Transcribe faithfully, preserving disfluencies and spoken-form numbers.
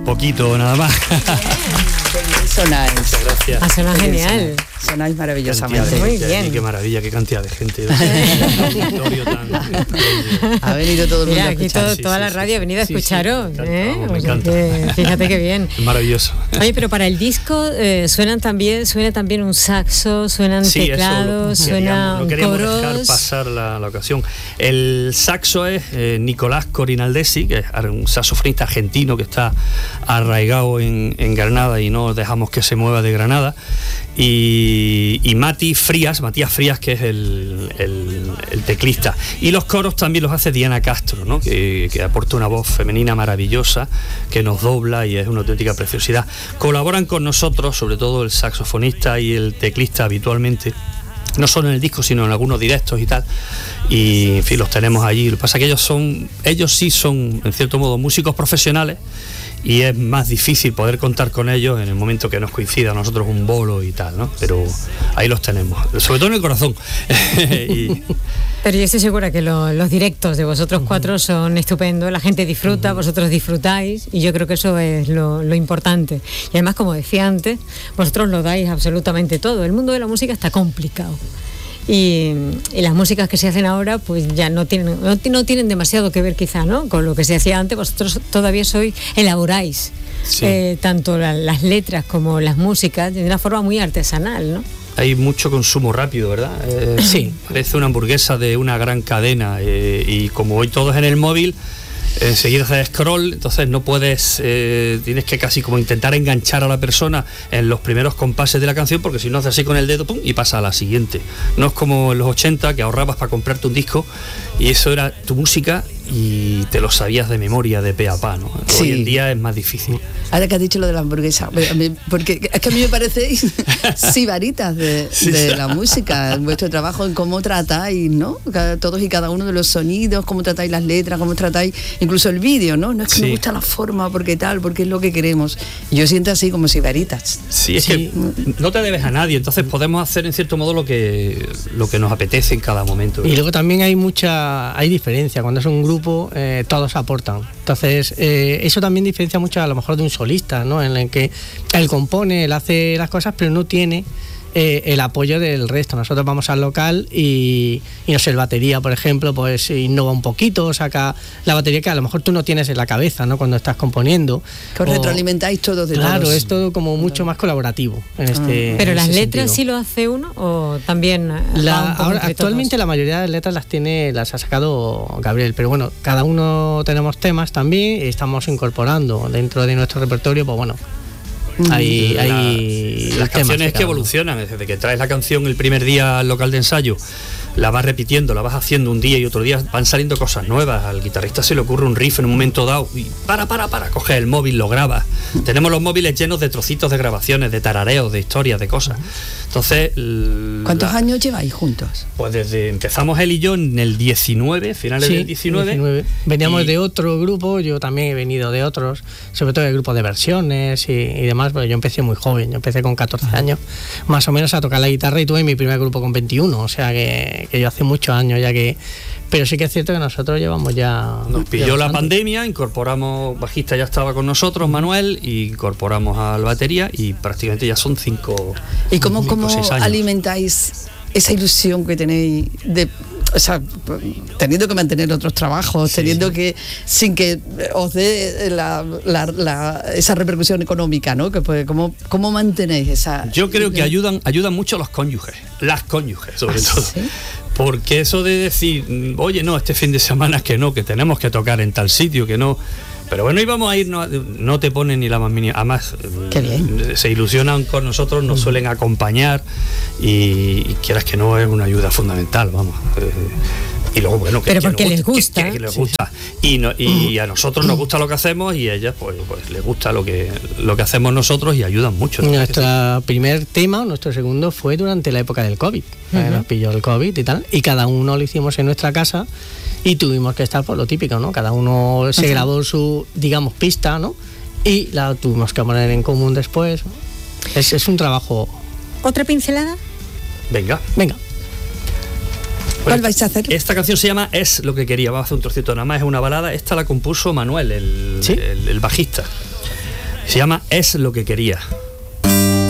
poquito nada más. Sonáis. Muchas gracias. Ah, suena genial. Sonáis maravillosamente. Muy Gente, bien. y qué maravilla, qué cantidad de gente. Ha venido todo el mundo Mira, a aquí escuchar. todo, sí, toda sí, la sí, radio ha venido a sí, escucharos. sí, me encanta, ¿eh? vamos, me O sea encanta. que, fíjate qué bien. Es maravilloso. Oye, pero para el disco eh, suenan también, suena también un saxo, suenan Sí, teclados, eso lo, suenan no queríamos dejar coros. pasar la, la ocasión. El saxo es eh, Nicolás Corinaldesi, que es un saxofonista argentino que está arraigado en, en Granada y no dejamos que se mueva de Granada. Y, y Mati Frías, Matías Frías, que es el, el, el teclista. Y los coros también los hace Diana Castro, ¿no? que, que aporta una voz femenina maravillosa, que nos dobla y es una auténtica preciosidad. Colaboran con nosotros, sobre todo el saxofonista y el teclista habitualmente, no solo en el disco, sino en algunos directos y tal. Y en fin, los tenemos allí. Lo que pasa es que ellos son, ellos sí son, en cierto modo, músicos profesionales. Y es más difícil poder contar con ellos en el momento que nos coincida a nosotros un bolo y tal, ¿no? Pero ahí los tenemos, sobre todo en el corazón. y... Pero yo estoy segura que lo, los directos de vosotros cuatro son estupendos, la gente disfruta, vosotros disfrutáis y yo creo que eso es lo, lo importante. Y además, como decía antes, vosotros lo dais absolutamente todo. El mundo de la música está complicado. Y, y las músicas que se hacen ahora pues ya no tienen no, no tienen demasiado que ver quizá, ¿no?, con lo que se hacía antes. Vosotros todavía sois, elaboráis sí. eh, tanto la, las letras como las músicas de una forma muy artesanal, ¿no? Hay mucho consumo rápido, ¿verdad? Eh, sí. Parece una hamburguesa de una gran cadena eh, y como hoy todo es en el móvil, enseguida haces scroll, entonces no puedes, eh, tienes que casi como intentar enganchar a la persona en los primeros compases de la canción, porque si no haces así con el dedo, pum, y pasa a la siguiente. No es como en los ochenta, que ahorrabas para comprarte un disco y eso era tu música y te lo sabías de memoria, de pe a pa, ¿no? Sí. Hoy en día es más difícil. Ahora que has dicho lo de la hamburguesa, porque es que a mí me parecéis sibaritas de, sí, de la música, en vuestro trabajo, en cómo tratáis, ¿no? Todos y cada uno de los sonidos, cómo tratáis las letras, cómo tratáis incluso el vídeo, ¿no? No es que sí. me gusta la forma, porque tal, porque es lo que queremos. Yo siento así como sibaritas. Sí, es sí. que no te debes a nadie, entonces podemos hacer en cierto modo lo que, lo que nos apetece en cada momento, ¿verdad? Y luego también hay mucha, hay diferencia, cuando es un grupo Eh, todos aportan, entonces eh, eso también diferencia mucho a lo mejor de un solista, ¿no? En el que él compone, él hace las cosas pero no tiene eh, el apoyo del resto. Nosotros vamos al local y, y no sé, el batería por ejemplo pues innova un poquito, saca la batería que a lo mejor tú no tienes en la cabeza, ¿no?, cuando estás componiendo. Que os retroalimentáis todos de Claro, todos. es todo como mucho más colaborativo en este, pero en las ese letras sentido. sí lo hace uno o también la, ahora, actualmente todos. La mayoría de las letras las tiene las ha sacado Gabriel, pero bueno, cada uno tenemos temas también y estamos incorporando dentro de nuestro repertorio, pues bueno, hay, la, hay las canciones que evolucionan desde que traes la canción el primer día al local de ensayo, la vas repitiendo, la vas haciendo un día y otro día van saliendo cosas nuevas. Al guitarrista se le ocurre un riff en un momento dado y para, para, para, coges el móvil, lo grabas. Tenemos los móviles llenos de trocitos de grabaciones, de tarareos, de historias, de cosas. Entonces, ¿cuántos la, años lleváis juntos? Pues desde empezamos él y yo en el diecinueve, finales sí, del diecinueve. diecinueve. Veníamos y... de otro grupo, yo también he venido de otros, sobre todo de grupos de versiones y, y demás, pero yo empecé muy joven, yo empecé con catorce años, más o menos a tocar la guitarra y tuve mi primer grupo con veintiuno, o sea que, que yo hace muchos años ya que... Pero sí que es cierto que nosotros llevamos ya... Nos pilló la pandemia, incorporamos, bajista ya estaba con nosotros, Manuel, y incorporamos al batería y prácticamente ya son cinco, ¿Y cómo, cinco cómo seis años. alimentáis esa ilusión que tenéis de... O sea, teniendo que mantener otros trabajos, sí, teniendo sí. que, sin que os dé la, la, la, esa repercusión económica, ¿no? Que pues, ¿cómo, ¿Cómo mantenéis esa...? Yo creo que ayudan, ayudan mucho los cónyuges, las cónyuges sobre ¿Ah, todo. ¿sí? Porque eso de decir, oye, no, este fin de semana que no, que tenemos que tocar en tal sitio, que no... Pero bueno, íbamos a ir, no, no te ponen ni la más mínima. Además, qué bien. Se ilusionan con nosotros, nos suelen acompañar y, y quieras que no, es una ayuda fundamental, vamos. Y luego, bueno, que, pero que porque nos les gusta. Que, que les gusta. Y, no, y a nosotros nos gusta lo que hacemos y a ellas, pues, pues les gusta lo que, lo que hacemos nosotros y ayudan mucho. Nuestro primer tema, nuestro segundo, fue durante la época del COVID. Uh-huh. Nos pilló el COVID y tal, y cada uno lo hicimos en nuestra casa. Y tuvimos que estar por lo típico, ¿no? Cada uno se grabó su, digamos, pista, ¿no? Y la tuvimos que poner en común después. Es, es un trabajo... ¿Otra pincelada? Venga. Venga. ¿Cuál bueno, vais a hacer? Esta canción se llama Es lo que quería. Vamos a hacer un trocito nada más. Es una balada. Esta la compuso Manuel, el, ¿sí? el, el bajista. Se llama Es lo que quería.